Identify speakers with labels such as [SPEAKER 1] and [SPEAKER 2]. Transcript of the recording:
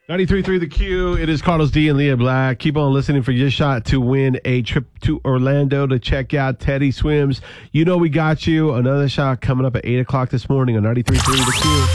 [SPEAKER 1] 93.3 The Q. It is Carlos D and Leah Black. Keep on listening for your shot to win a trip to Orlando to check out Teddy Swims. You know we got you. Another shot coming up at 8 o'clock this morning on 93.3 The Q.